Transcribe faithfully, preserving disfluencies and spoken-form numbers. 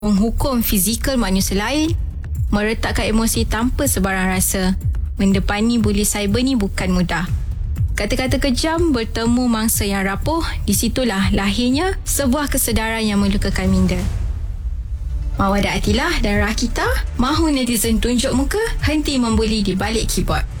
menghukum fizikal manusia lain, meretakkan emosi tanpa sebarang rasa. Mendepani buli cyber ni bukan mudah. Kata-kata kejam bertemu mangsa yang rapuh, di situlah lahirnya sebuah kesedaran yang melukakan minda. Mawada Atilah dan Rakita mahu netizen tunjuk muka, henti membuli di balik keyboard.